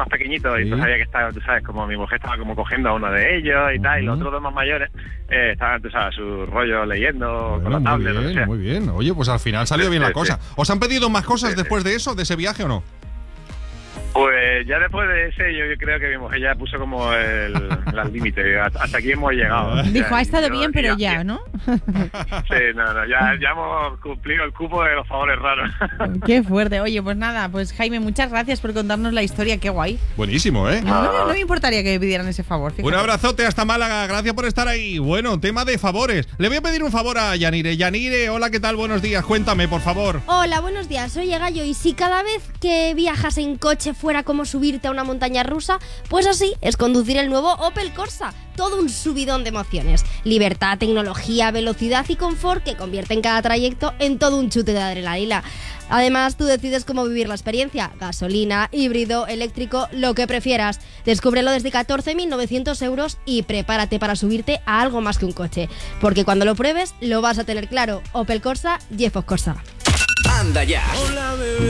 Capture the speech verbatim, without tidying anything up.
más pequeñitos, sí. y tú sabías que estaba, tú sabes, como mi mujer estaba como cogiendo a uno de ellos y uh-huh. tal, y los otros dos más mayores eh, estaban, tú sabes, su rollo leyendo, bueno, con la tablet, muy bien, no sé. muy bien. Oye, pues al final salió sí, bien sí, la cosa. sí. ¿Os han pedido más cosas sí, después sí. de eso, de ese viaje o no? Pues ya después de ese, yo, yo creo que mi mujer ya puso como el, el límite. Hasta, hasta aquí hemos llegado. Dijo, ya, ha estado yo, bien, pero ya, ya, ¿no? Sí, no, no, ya, ya hemos cumplido el cupo de los favores raros. Qué fuerte. Oye, pues nada, pues Jaime, muchas gracias por contarnos la historia. Qué guay. Buenísimo, ¿eh? No, no, no me importaría que me pidieran ese favor. Fíjate. Un abrazote hasta Málaga. Gracias por estar ahí. Bueno, tema de favores. Le voy a pedir un favor a Yanire. Yanire, hola, ¿qué tal? Buenos días. Cuéntame, por favor. Hola, buenos días. Oye, Gallo, y si cada vez que viajas en coche fuera como subirte a una montaña rusa, pues así es conducir el nuevo Opel Corsa. Todo un subidón de emociones. Libertad, tecnología, velocidad y confort que convierten cada trayecto en todo un chute de adrenalina. Además, tú decides cómo vivir la experiencia. Gasolina, híbrido, eléctrico, lo que prefieras. Descúbrelo desde catorce mil novecientos euros y prepárate para subirte a algo más que un coche. Porque cuando lo pruebes, lo vas a tener claro. Opel Corsa, Jeffos Corsa. Anda ya.